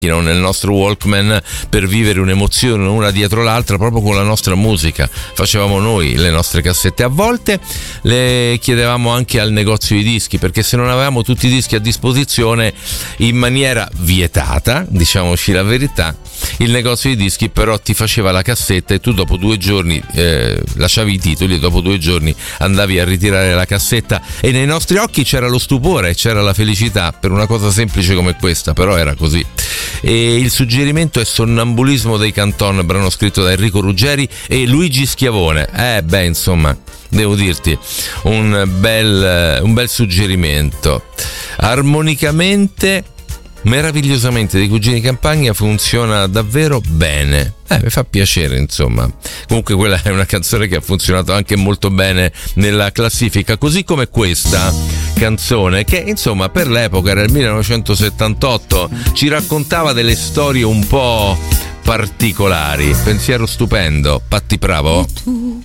o nel nostro Walkman per vivere un'emozione una dietro l'altra proprio con la nostra musica. Facevamo noi le nostre cassette, a volte le chiedevamo anche al negozio di dischi, perché se non avevamo tutti i dischi a disposizione, in maniera vietata, diciamoci la verità, il negozio di dischi però ti faceva la cassetta e tu dopo 2 giorni lasciavi i titoli e dopo 2 giorni andavi a ritirare la cassetta e nei nostri occhi c'era lo stupore, c'era la felicità per una cosa semplice come questa, però era così. E il suggerimento è Sonnambulismo dei Canton, brano scritto da Enrico Ruggeri e Luigi Schiavone. Insomma, devo dirti, un bel suggerimento. Armonicamente, meravigliosamente, dei Cugini Campagna funziona davvero bene. Mi fa piacere, insomma. Comunque quella è una canzone che ha funzionato anche molto bene nella classifica, così come questa canzone che, insomma, per l'epoca era il 1978, ci raccontava delle storie un po' particolari. Pensiero stupendo. Patti Bravo.